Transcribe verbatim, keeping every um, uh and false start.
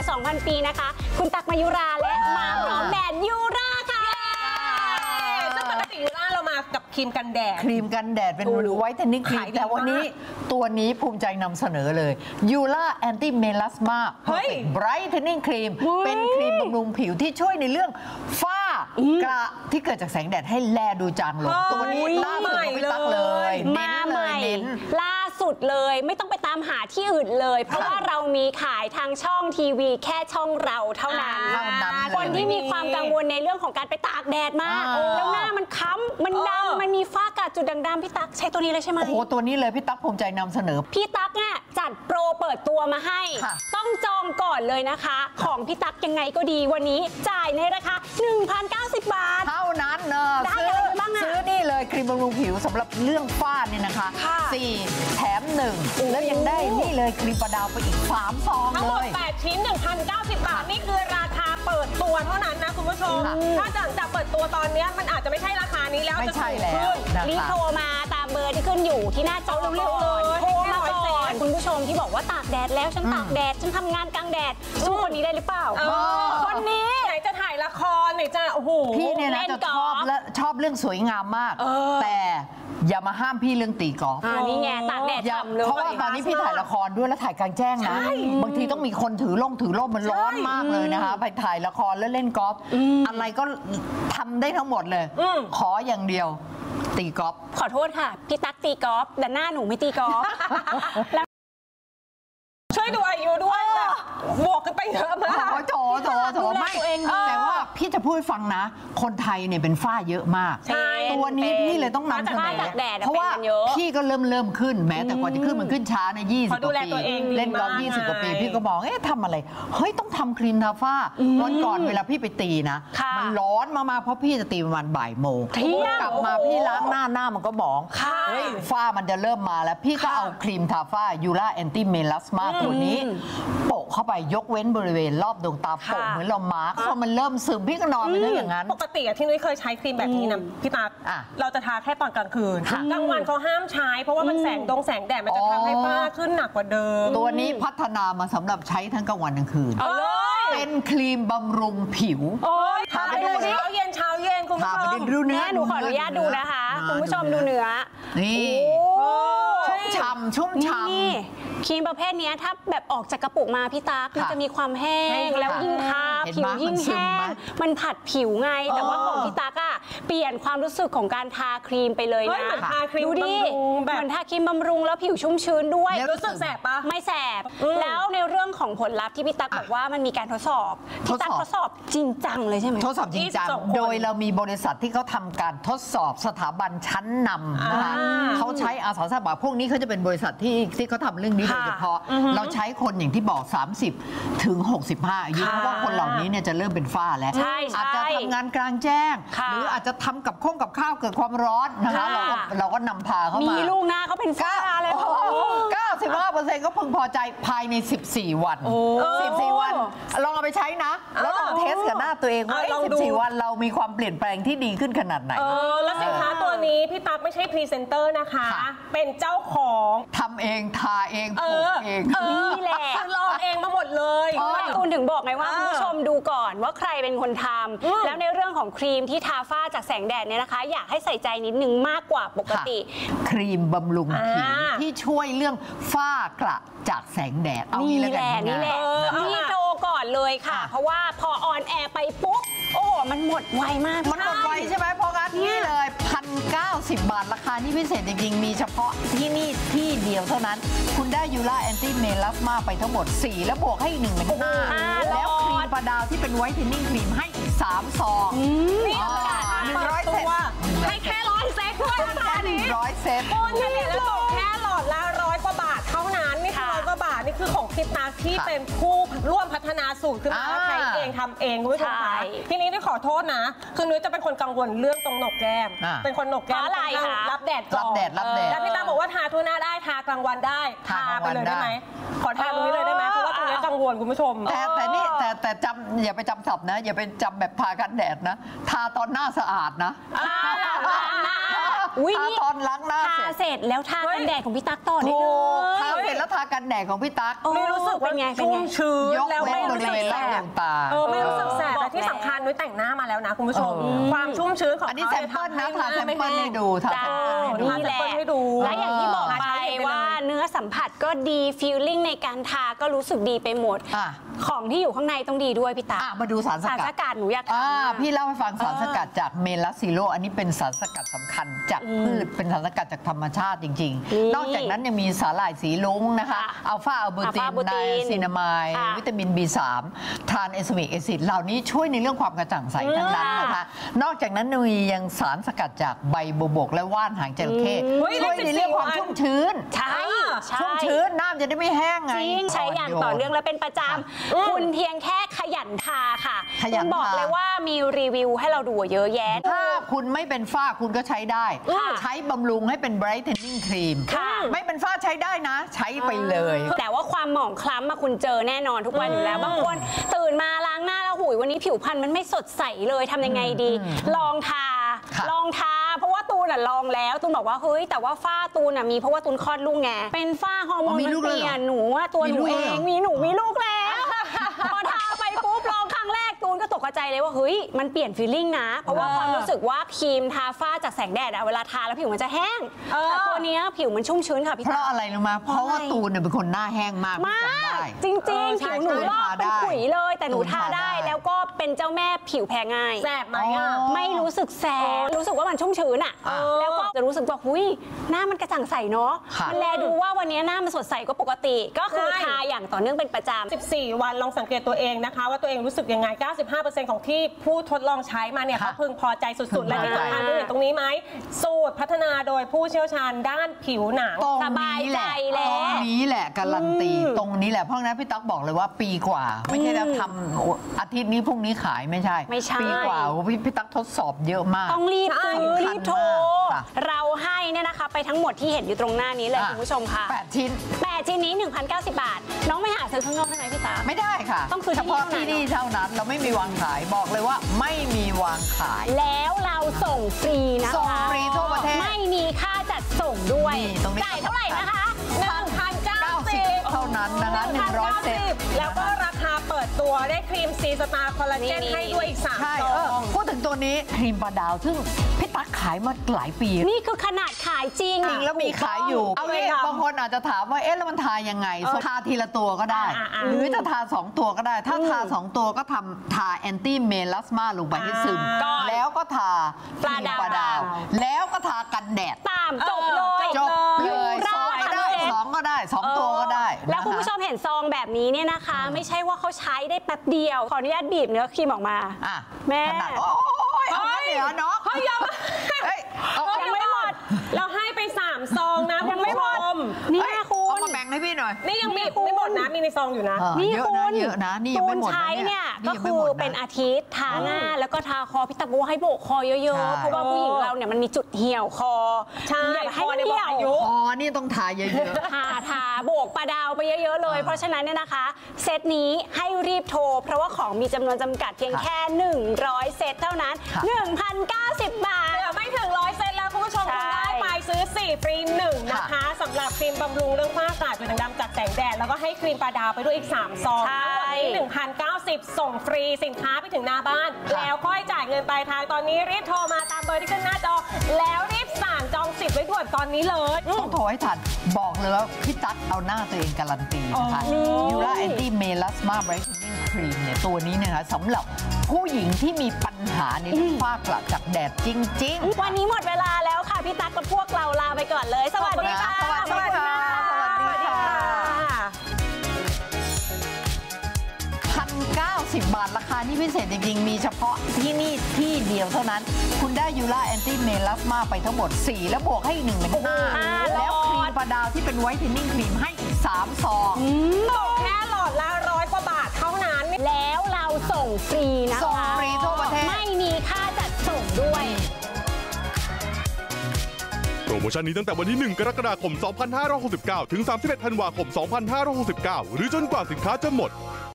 สองพัน ปีนะคะคุณตั๊กมายุราและมาพร้อมแบรนด์ยูราค่ะซึ่งปกติยูราเรามากับครีมกันแดดครีมกันแดดเป็นไวท์เทนนิ่งครีมแต่วันนี้ตัวนี้ภูมิใจนำเสนอเลยยูราแอนตี้เมลาสมาเพอร์เฟกต์ไบรท์เทนนิ่งครีมเป็นครีมบำรุงผิวที่ช่วยในเรื่องฝ้ากระที่เกิดจากแสงแดดให้แลดูจางลงตัวนี้ล่าสุดไม่ตักเลยมาใหม่ล่าสุดเลยไม่ต้องไปตามหาที่อื่นเลยเพราะว่าเรามีขายทางช่องทีวีแค่ช่องเราเท่านั้นคนที่มีความกังวลในเรื่องของการไปตากแดดมากแล้วหน้ามันค้ำมันดำมันมีฝ้ากระจุดด่างๆพี่ตั๊กใช้ตัวนี้เลยใช่ไหมโอ้โหตัวนี้เลยพี่ตั๊กภูมิใจนำเสนอพี่ตั๊กเนี่ยจัดโปรเปิดตัวมาให้ต้องจองก่อนเลยนะคะของพี่ตั๊กยังไงก็ดีวันนี้จ่ายในราคา หนึ่งพันเก้าสิบ บาทเท่านั้นเนอะได้อะไรบ้างอะซื้อนี่เลยครีมบำรุงผิวสำหรับเรื่องฝ้าเนี่ยนะคะสี่แถมหนึ่งแล้วยังได้นี่เลยครีมประดาวไปอีกสามซองเลยทั้งหมดแปดชิ้น หนึ่งพันเก้าสิบ บาทนี่คือราคาเปิดตัวเท่านั้นนะคุณผู้ชมถ้าจากจากเปิดตัวตอนนี้มันอาจจะไม่ใช่ราคานี้แล้วไม่ใช่แล้วรีบโทรมาตามเบอร์ที่ขึ้นอยู่ที่หน้าจอเร็วๆเลยโทรมาก่อนคุณผู้ชมที่บอกว่าตากแดดแล้วฉันตากแดดฉันทำงานกลางแดดสู้คนนี้ได้หรือเปล่าคนนี้ไหนจะถ่ายละครไหนจะโอ้โหพี่เนี่ยนะจะชอบและชอบเรื่องสวยงามมากแต่อย่ามาห้ามพี่เรื่องตีกอล์ฟนี่ไงตากแดดฉ่ำเลยเพราะว่าตอนนี้พี่ถ่ายละครด้วยแล้วถ่ายกลางแจ้งนะบางทีต้องมีคนถือล่มถือร่มมันร้อนมากเลยนะคะไปถ่ายละครแล้วเล่นกอล์ฟอะไรก็ทำได้ทั้งหมดเลยขออย่างเดียวตีกอล์ฟขอโทษค่ะพี่ตั๊กตีกอล์ฟแต่หน้าหนูไม่ตีกอล์ฟช่วยดูอายุด้วยแบบบวกกันไปเยอะมากโถโถโถไม่แต่ว่าพี่จะพูดฟังนะคนไทยเนี่ยเป็นฝ้าเยอะมากตัวนี้พี่เลยต้องนำเสนอเพราะว่าพี่ก็เริ่มเริ่มขึ้นแม้แต่กว่าจะขึ้นมันขึ้นช้าในยี่สิบกว่าปีเล่นกอล์ฟยี่สิบกว่าปีพี่ก็บอกเอ๊ะทำอะไรเฮ้ยต้องทำครีมทาฝ้าวันก่อนเวลาพี่ไปตีนะมันร้อนมากๆเพราะพี่จะตีประมาณบ่ายโมงกลับมาพี่ล้างหน้าหน้ามันก็หมองเฮ้ยฝ้ามันจะเริ่มมาแล้วพี่ก็เอาครีมทาฝ้ายูราแอนตี้เมลาสมาตัวนี้โปะเข้าไปยกเว้นบริเวณรอบดวงตาโปะเหมือนเรามาร์คพอมันเริ่มซึมพี่ก็นอนไปได้อย่างนั้นปกติที่นุ้ยเคยใช้ครีมแบบนี้นะพี่ตั๊กเราจะทาแค่ตอนกลางคืนกลางวันเขาห้ามใช้เพราะว่ามันแสงดงแสงแดดมันจะทำให้ฝ้าขึ้นหนักกว่าเดิมตัวนี้พัฒนามาสำหรับใช้ทั้งกลางวันกลางคืนเป็นครีมบำรุงผิวทาไปดูเช้าเย็นเช้าเย็นคุณผู้ชมดูเนื้อหนูขออนุญาตดูนะคะคุณผู้ชมดูเนื้อนี่ชุ่มฉ่ำชุ่มฉ่ำครีมประเภทนี้ถ้าแบบออกจากกระปุกมาพี่ตั๊กมันจะมีความแห้งแล้วยิ่งทาผิวยิ่งแห้งมันผัดผิวไงแต่ว่าของพี่ตั๊กอะเปลี่ยนความรู้สึกของการทาครีมไปเลยนะดูดิเหมือนทาครีมบำรุงแล้วผิวชุ่มชื้นด้วยรู้สึกแสบปะไม่แสบแล้วในเรื่องของผลลัพธ์ที่พี่ตั๊กบอกว่ามันมีการทดสอบพี่ตั๊กทดสอบจริงจังเลยใช่ไหมทดสอบจริงจังโดยเรามีบริษัทที่เขาทำการทดสอบสถาบันชั้นนำนะคะเขาใช้อาสาสมัครพวกนี้เขาจะเป็นบริษัทที่ที่เขาทำเรื่องนี้โดยเฉพาะเราใช้คนอย่างที่บอกสามสิบถึงหกสิบห้าอายุเพราะว่าคนเหล่านี้เนี่ยจะเริ่มเป็นฝ้าแล้วอาจจะทำงานกลางแจ้งหรืออาจจะทำกับข้องกับข้าวเกิดความร้อนนะคะเราก็เราก็นำพาเขามามีลูกหน้าเขาเป็นฝ้าเลยเก้าสิบห้าเปอร์เซ็นต์ก็พึงพอใจภายในสิบสี่วันสิบสี่วันลองเอาไปใช้นะแล้วลองเทสกับหน้าตัวเองว่าสิบสี่วันเรามีความเปลี่ยนแปลงที่ดีขึ้นขนาดไหนเออแล้วสินค้าตัวนี้พี่ตั๊กไม่ใช่พรีเซนเตอร์นะคะเป็นเจ้าของทำเองทาเองปลูกเองนี่แหละลองเองมาหมดเลยตูนถึงบอกไงว่าคุณผู้ชมดูก่อนว่าใครเป็นคนทำแล้วในเรื่องของครีมที่ทาฝ้าจากแสงแดดเนี่ยนะคะอยากให้ใส่ใจนิดนึงมากกว่าปกติครีมบำรุงผิวที่ช่วยเรื่องฝ้ากระจากแสงแดดเอานี่แหละนี่แหละนี่โทรก่อนเลยค่ะเพราะว่าพอออนแอร์ไปปุ๊บโอ้มันหมดไวมากมันหมดไวใช่ไหมเพราะงั้นนี่เลยพันเก้าสิบบาทราคาที่พิเศษจริงๆมีเฉพาะที่นี่ที่เดียวเท่านั้นคุณได้ยูราแอนตี้เมลาสมาไปทั้งหมดสี่แล้วบวกให้อีกหนึ่งเป็นห้าแล้วครีมประดาวที่เป็นไวท์เทนนิ่งครีมให้อีกสามซองนี่หนึ่งร้อยเซตให้แค่ร้อยเซตด้วยราคานี้ร้อยเซตคุณเฉลี่ยแล้วตกแค่หลอดละร้อยกว่าบาทเท่านั้นนี่คือร้อยกว่าบาทนี่คือของพี่ตั๊กที่เป็นผู้ร่วมพัฒนาสูตรขึ้นมาใช้เองทำเองคุณผู้ชมคะทีนี้ได้ขอโทษนะคือนุ้ยจะเป็นคนกังวลเรื่องตรงหนกแก้มเป็นคนหนกแก้มอะไรรับแดดก่อนรับแดดรับแดดแล้วพี่ตั๊กบอกว่าทาทั่วหน้าได้ทากลางวันได้ทาไปเลยได้ไหมขอทานตรงนี้เลยได้ไหมเพราะว่าตรงนี้กังวลคุณผู้ชมแต่แต่นี่แต่แต่จำอย่าไปจำศัพท์นะอย่าไปจำแบบทากันแดดนะทาตอนหน้าสะอาดนะอุ้ยทาตอนล้างหน้าทาเสร็จแล้วทากันแดดของพี่ตั๊กต่อได้เลยทาเสร็จแล้วทากันแดดของพี่ตั๊กไม่รู้สึกว่าชุ่มชื้นแล้วไม่รู้สึกแสบตาเออไม่รู้สึกแสบแต่ที่สำคัญนุ้ยแต่งหน้ามาแล้วนะคุณผู้ชมความชุ่มชื้นของเขาอันนี้แซมเปิลนะทาแซมเปิลให้ดูทาแซมเปิลให้ดูและอย่างที่บอกไปว่าเนื้อสัมผัสก็ดีฟีลลิ่งในการทาก็รู้สึกดีไปหมดของที่อยู่ข้างในต้องดีด้วยพี่ตามาดูสารสกัดสารสกัดหนูอยากทำพี่เล่าให้ฟังสารสกัดจากเมลาซิโลอันนี้เป็นสารสกัดสำคัญจากพืชเป็นสารสกัดจากธรรมชาติจริงๆนอกจากนั้นยังมีสาหร่ายสีลุ้งนะคะอัลฟาอัลบูตินไนซินามายวิตามิน บี สาม ทรานเอสเมกแอซิดเหล่านี้ช่วยในเรื่องความกระจ่างใสทั้งนั้นนะคะนอกจากนั้นมียังสารสกัดจากใบบัวบกและว่านหางจระเข้ช่วยในเรื่องความชุ่มชื้นใช่ชุ่มชื้นน้ำจะได้ไม่แห้งไงใช้อย่างต่อเนื่องและเป็นประจำคุณเพียงแค่ขยันทาค่ะคุณบอกเลยว่ามีรีวิวให้เราดูเยอะแยะถ้าคุณไม่เป็นฝ้าคุณก็ใช้ได้ใช้บำรุงให้เป็น brightening cream ไม่เป็นฝ้าใช้ได้นะใช้ไปเลยแต่ว่าความหมองคล้ำมาคุณเจอแน่นอนทุกวันอยู่แล้วบางคนตื่นมาล้างหน้าแล้วหุยวันนี้ผิวพรรณมันไม่สดใสเลยทำยังไงดีลองทาลองทาเพราะว่าตูนอ่ะลองแล้วตูนบอกว่าเฮ้ยแต่ว่าฝ้าตูนอ่ะมีเพราะว่าตูนคลอดลูกไงเป็นฝ้าฮอร์โมนมันเปลี่ยนหนูว่าตัวหนูเองมีหนูมีลูกแล้วพอทาไปปุ๊บลองครั้งแรกตูนก็ตกใจเลยว่าเฮ้ยมันเปลี่ยนฟีลลิ่งนะเพราะว่าความรู้สึกว่าครีมทาฝ้าจากแสงแดดอะเวลาทาแล้วผิวมันจะแห้งแต่ตัวนี้ผิวมันชุ่มชื้นค่ะพี่เพราะอะไรรู้ไหมเพราะว่าตูนเนี่ยเป็นคนหน้าแห้งมากมากจริงๆผิวหนูลอกเป็นขุยเลยแต่หนูทาได้แล้วก็เป็นเจ้าแม่ผิวแพ้ง่ายแสบไหมอ่ะไม่รู้สึกแสบรู้สึกว่ามันชุ่มชื้นอ่ะแล้วก็จะรู้สึกว่าหุ้ยหน้ามันกระจ่างใสเนาะมันแลดูว่าวันนี้หน้ามันสดใสกว่าปกติก็คือทาอย่างต่อเนื่องเป็นประจำสิบสี่วันลองสังเกตตัวเองนะคะว่าตัวเองรู้สึกยังไง เก้าสิบห้าเปอร์เซ็นต์ ของที่ผู้ทดลองใช้มาเนี่ยเขาพึงพอใจสุดๆและที่สำคัญด้วยตรงนี้ไหมสูตรพัฒนาโดยผู้เชี่ยวชาญด้านผิวหนังสบายใจแล้วตรงนี้แหละการันตีตรงนี้แหละเพราะงั้นพี่ตั๊กบอกเลยว่าปีกว่าไม่ใช่แล้วทำอาทิตย์นี้พรุ่งนี้ขายไม่ใช่ไม่ใช่ปีกว่าพี่พี่ตั๊กทดสอบเยอะมากต้องรีบซื้อรีบโทรเราให้เนี่ยนะคะไปทั้งหมดที่เห็นอยู่ตรงหน้านี้เลยคุณผู้ชมค่ะแปดชิ้นแปดชิ้นนี้ หนึ่งพันเก้าสิบ บาทน้องไม่หาซื้อข้างนอกได้ไหมพี่ตาไม่ได้ค่ะต้องคือเฉพาะที่นี่เท่านั้นเราไม่มีวางขายบอกเลยว่าไม่มีวางขายแล้วเราส่งฟรีนะคะส่งฟรีทั่วประเทศไม่มีค่าจัดส่งด้วยจ่ายเท่าไหร่นะคะหนึ่งพันเก้าสิบเท่านั้นนะคะหนึ่งร้อยเซตแล้วก็ราคาเปิดตัวได้ครีมซีสตาร์คอลลาเจนให้ด้วยอีกสามซองพูดถึงตัวนี้ครีมปลาดาวซึ่งพี่ตั๊กขายมาหลายปีนี่คือขนาดขายจริงจริงแล้วมีขายอยู่เอางี้บางคนอาจจะถามว่าเอ๊ะแล้วมันทายังไงทาทีละตัวก็ได้หรือจะทาสองตัวก็ได้ถ้าทาสองตัวก็ทำทาแอนตี้เมลาสมาลงไปให้ซึมแล้วก็ทาปลาดาวแล้วก็ทากันแดดตามจบเลยจบเลยสองก็ได้สองก็ได้สองตัวก็ได้แล้วคุณผู้ชมเห็นซองแบบนี้เนี่ยนะคะไม่ใช่ว่าเขาใช้ได้แป๊บเดียวขออนุญาตบีบเนื้อครีมออกมาแม่โอ้ยเอาเหนือเนาะเฮ้ยยังยังไม่หมดเราให้ไปสามซองนะยังไม่หมดนี่คุณเอามาแบ่งให้พี่หน่อยนี่ยังบีบไม่หมดนะมีในซองอยู่นะนี่คุณเยอะนะนี่ยังไม่หมดใช้เนี่ยก็คือเป็นอาทิตย์ทาหน้าแล้วก็ทาคอพี่ตะบูให้โบกคอเยอะๆเพราะว่าผู้หญิงเราเนี่ยมันมีจุดเหี่ยวคอใช่คอเนี่ยบอกอายุคอนี่ต้องทาเยอะๆทาทาโบกปลาดาวไปเยอะๆเลยเพราะฉะนั้นเนี่ยนะคะเซตนี้ให้รีบโทรเพราะว่าของมีจำนวนจำกัดเพียงแค่หนึ่งร้อยเซตเท่านั้น หนึ่งพันเก้าสิบ บาทเดี๋ยวไม่ถึงร้อยเซตแล้วคุณผู้ชมคุณได้ไปซื้อสี่ฟรีหนึ่งนะคะสำหรับครีมบำรุงเรื่องฝ้ากระจุดด่างดำจากแสงแดดแล้วก็ให้ครีมปลาดาวไปด้วยอีกสามซองทั้งหมดนี้ หนึ่งพันเก้าสิบ ส่งฟรีสินค้าไปถึงหน้าบ้านแล้วค่อยจ่ายเงินปลายทางตอนนี้รีบโทรมาตามเบอร์ที่ขึ้นหน้าจอแล้วรีบสั่งจองสิทธิ์ไว้ด่วนตอนนี้เลยต้องโทรให้ทันบอกเลยว่าพี่ตั๊กเอาหน้าตัวเองการันตีนะคะยูราแอนตี้เมลาสมาไบรท์เทนนิ่งครีมเนี่ยตัวนี้นะคะสำหรับผู้หญิงที่มีปัญหาในฝ้ากระจากแดดจริงๆวันนี้หมดเวลาแล้วค่ะพี่ตั๊กกับพวกเราลาไปก่อนเลยสวัสดีค่ะสวัสดีค่ะสวัสดีค่ะพันเก้าสิบบาทราคาที่พิเศษจริงๆมีเฉพาะที่นี่ที่เดียวเท่านั้นคุณได้ยูราแอนตี้เมลาสมาไปทั้งหมดสี่แล้วบวกให้อีกหนึ่งเป็นห้าแล้วครีมปลาดาวที่เป็นไวท์เทนนิ่งครีมให้อีกสามซองตกแค่หลอดละร้อยกว่าบาทเท่านั้นแล้วเราส่งฟรีนะคะส่งฟรีทั่วประเทศไม่มีค่าจัดส่งด้วยโปรโมโมชั่นนี้ตั้งแต่วันที่หนึ่งกรกฎาคมสองพันห้าร้อยหกสิบเก้าถึงสามสิบเอ็ดธันวาคมสองพันห้าร้อยหกสิบเก้าหรือจนกว่าสินค้าจะหมด